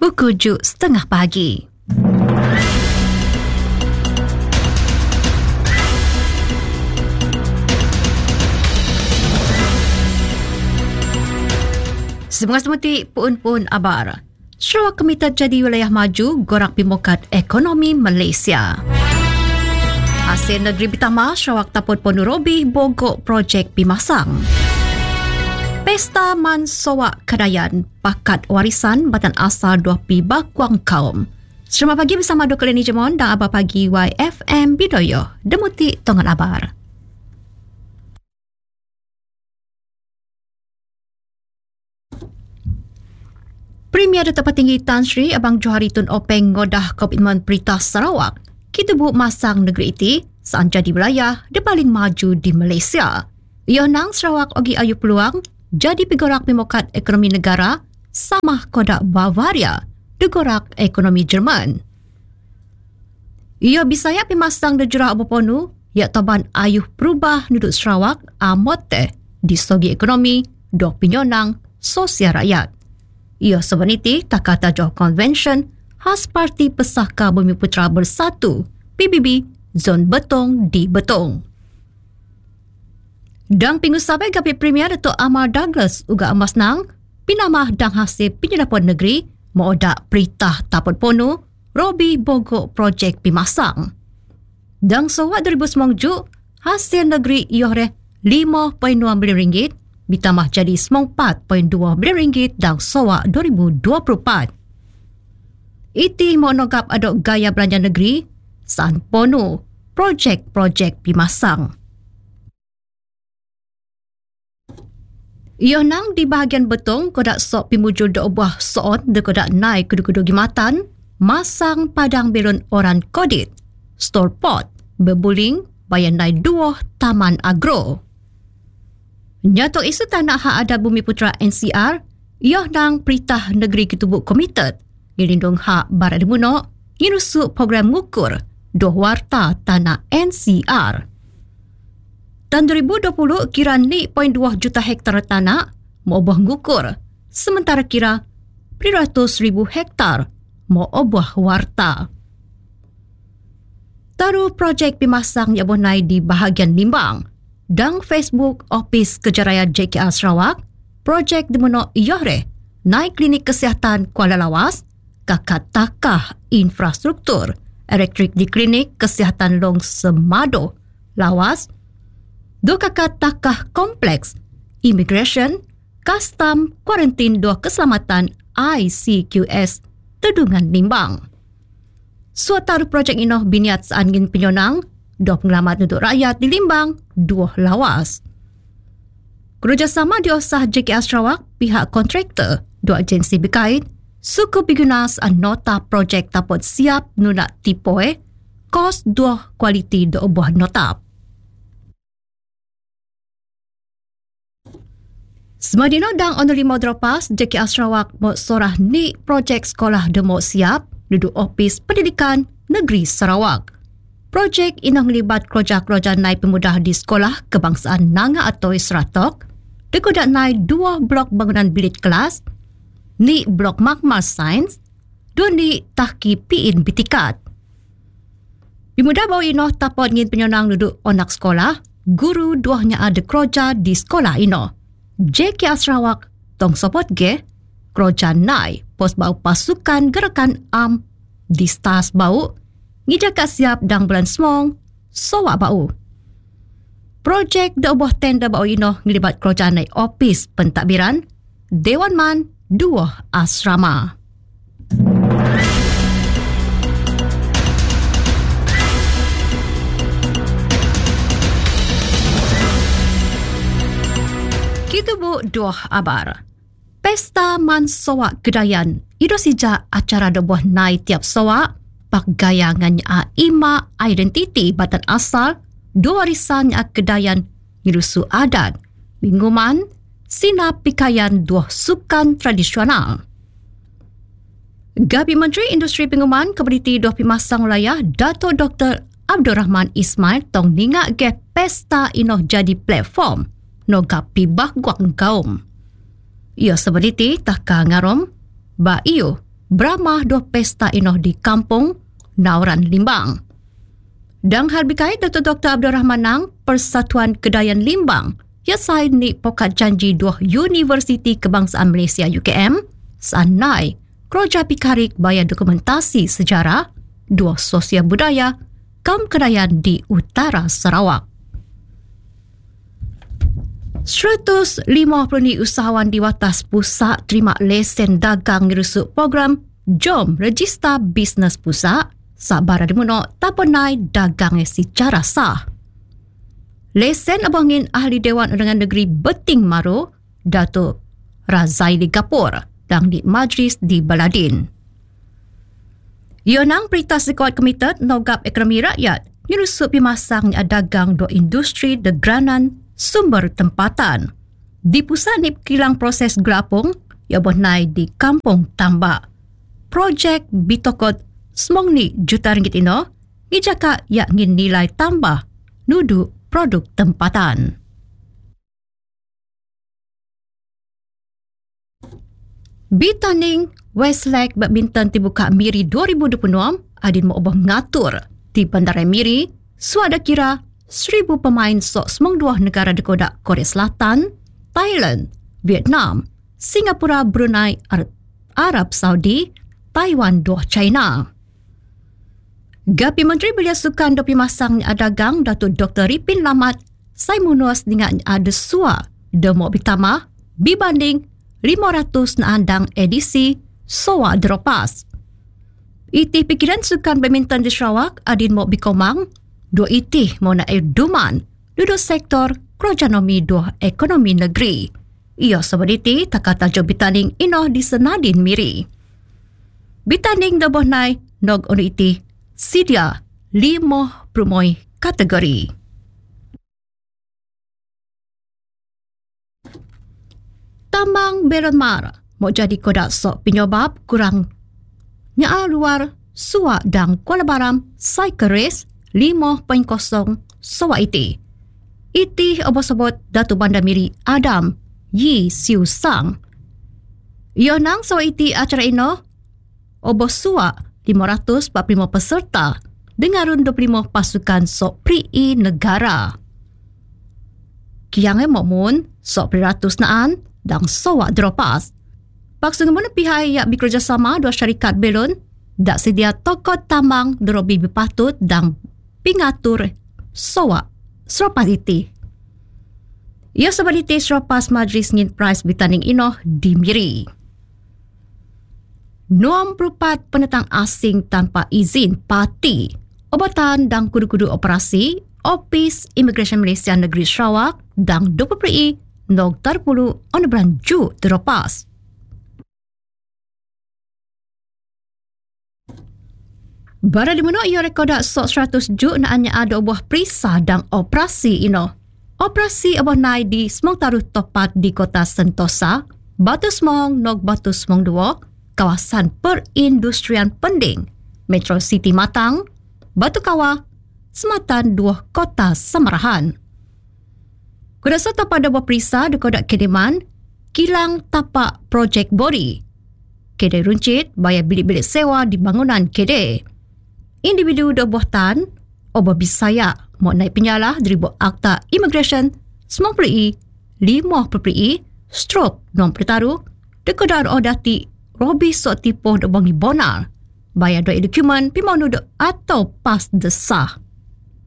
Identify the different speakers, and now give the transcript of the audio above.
Speaker 1: Pukul 7.30 pagi. Semuti pun abar. Sarawak Komited jadi wilayah maju gorak pimokat ekonomi Malaysia. Hasil negeri Bitama, Sarawak taput Ponu Robi bogok projek Pimasang. Pesta Man Sowak Kedayan, pakat warisan batan asal 2P Bakuang Kaum. Selamat pagi bersama Dr. Leni Jemon dan Abah Pagi YFM Bidoyo. Demuti Tongan Abar. Premier Datuk Petinggi Tan Sri Abang Johari Tun Openg ngodah komitmen Perintah Sarawak kita bu masang negeri iti saat jadi wilayah dia paling maju di Malaysia. Ia nang Sarawak ogi ayu peluang jadi pegorak pemokat ekonomi negara sama kodak Bavaria degorak ekonomi Jerman. Ia bisaya pemasang de jurah Aboponu ya taban ayuh perubah nuduk Sarawak amote di sogi ekonomi dok pinyonang sosial rakyat. Ia sebeniti tak kata joh convention khas Parti Pesaka Bumi Putra Bersatu PBB Zon Betong di Betong. Dang pingu sabai gapi Premier Datuk Amar Douglas uga emas nang pinamah dang hasil penyelapon negeri moodak Perintah Taput Ponu Robi bogok projek Pimasang. Dang sowak 2009 hasil negeri ioreh RM5.2 bilion bitamah jadi RM4.2 bilion dang sowak 2024. Iti monogap adok gaya belanja negeri san Ponu projek-projek Pimasang. Ia nang di bahagian Betong kodak sok pimujul do buah soon de kodak naik kudu-kudu gimatan masang padang belon orang kodit store pot berbuling bayan naik 2 taman agro. Nyatok isu tanah hak ada Bumi Putra NCR ia nang Perintah Negeri Kitubuk Komited ngelindung hak Barat Demunok ngirusuk program ngukur doh warta tanah NCR. Tahun 2020 kira 0.2 juta hektar tanah mau obah ngukur, sementara kira 300,000 hektar mau obah warta. Taruh projek Pimasang yang bonai di bahagian Limbang, dang Facebook Office Kejaraya JKR Sarawak, projek Demunok Iyohreh, naik klinik kesihatan Kuala Lawas, kakak takah infrastruktur elektrik di klinik kesihatan Long Semado, Lawas, dua kakak takah kompleks, immigration, custom, kuarantin dua keselamatan ICQS, Tedungan Limbang. Suatu projek inoh biniat seangin penyonang, dua pengelamat untuk rakyat di Limbang, 2 lawas. Kerjasama diosah JKR Sarawak, pihak kontraktor, 2 agensi berkait, suku bigunas nota projek tapot siap nunak tipoe, kos 2 kualiti do buah notap. Semadino dang onoli mau dropas, JKR Sarawak mau sorah ni projek sekolah demo siap duduk Ofis Pendidikan Negeri Sarawak. Projek inang libat kerja-kerja naik pemudah di sekolah kebangsaan Nanga atau Seratok, dekodak naik 2 blok bangunan bilik kelas, ni blok Magma Sains, 2 ni tahki piin bitikat. Pemudah bau inoh tapot ngin penyonang duduk onak sekolah, guru duahnya ada kerja di sekolah inoh. JKR Sarawak tong sopot ge kroja nai pos bau pasukan gerakan am di stas bau ngijaka siap dang bulan semong sowa bau. Projek de oboh tenda bau inoh ngelibat kroja nai Ofis Pentadbiran Dewan Man 2 Asrama. Kita bu doh abar. Pesta Man Sowak Kedayan. Ido sejak acara dobuh nai tiap sowak. Pak gaya nganya ima identiti batan asal. 2 warisan Kedayan. Ngirusu adat. Binguman. Sina pikaian 2 sukan tradisional. Gabi Menteri Industri Penguman Komuniti 2 Pimasang Wilayah Dato' Dr. Abdul Rahman Ismail tong ningak ke pesta inoh jadi platform no gapi Bakuang Kaum. Ia sebeniti tak ngarom ba iyo beramah dua pesta inoh di kampung Nauran Limbang. Dan hal berkait Dr. Abdul Rahman Nang, Persatuan Kedayan Limbang, ia sign ni pokat janji dua Universiti Kebangsaan Malaysia UKM, sanai kerja pikarik bayar dokumentasi sejarah, dua sosial budaya, kaum kedayan di utara Sarawak. 150 usahawan di Watas Pusat terima lesen dagang ngerusuk program Jom Regista Bisnes Pusat sabar dimunok tak penai dagang secara sah. Lesen abangin Ahli Dewan Undangan Negeri Beting Maru, Datuk Razaili Gapur dan di Majlis di Baladin. Ionang Perintah Sekuat Komited Nogap Ekonomi Rakyat nyerusuk pimasang dagang do industri degranan sumber tempatan di pusat ni kilang proses gelapung yang bernai di Kampung Tambak. Projek bitokot semong ni juta ringgit ino ni jaka yang ngin nilai tambah nudu produk tempatan. Bitaning Westlake Badminton dibuka Miri 2026 adin mau ubah ngatur di Bandaraya Miri suada kira 1,000 pemain sok semong dua negara dekodak Korea Selatan, Thailand, Vietnam, Singapura, Brunei, Arab Saudi, Taiwan, doh China. Gapi Menteri Belia Sukan dopi masang dagang Datuk Dr. Ripin Lamat sai munuas dengan ada sua demo bitama dibanding 500 naandang edisi soa dropas. Iti pikiran sukan badminton di Sarawak adin mau bikomang dua itih mau na duman dua sektor kerajanomi dua ekonomi negeri. Ia sebab iti takata jo bitaning inoh di senadin Miri. Bitaning doboh nai nog onu iti sidia 5 promoi kategori. Tambang Beronmar mau jadi kodak sok penyebab kurang nyaa luar suak dan Kuala Baram cycle race 5.0 soa iti. Iti obos-obot Datuk Bandar Miri Adam Yi Siu Sang. Ionang soa iti acara ino obos suak 545 peserta dengan 25 pasukan sok pri negara. Kiangai momun sok pri-ratus naan dan soa dropas. Paksa ngemuna pihak yang bekerjasama dua syarikat belon dak sedia tokot tambang derobi berpatut dan pingatur soa serapas iti. Ia sebab iti serapas majlis ngin prize bitaning inoh di Miri. 64 pendatang asing tanpa izin parti, obatan dan kudu-kudu operasi Opis Imigresen Malaysia Negeri Sarawak dan 20 nog terpulu on bulan Ju teropas. Bara di mana ia rekodak sok 100 juk naannya ada obuah perisa dan operasi ino. Operasi obuah nai di Semong Taruh Topat di Kota Sentosa, Batu Semong nog Batu Semong 2, kawasan perindustrian Pending, Metro City Matang, Batu Kawah, Sematan 2 Kota Samarahan. Kuda serta pada obuah perisa di kodak Kediman, kilang tapak projek Bori. Kedai runcit bayar bilik-bilik sewa di bangunan kedai. Individu dobuh tan, obuh bisaya mau naik penyalah dari buat akta imigresen 90 50 stroke non pertaruh dekodar odati robi sok tipuh dobangi bonar bayar dua dokumen pimau nuduk atau pas desah.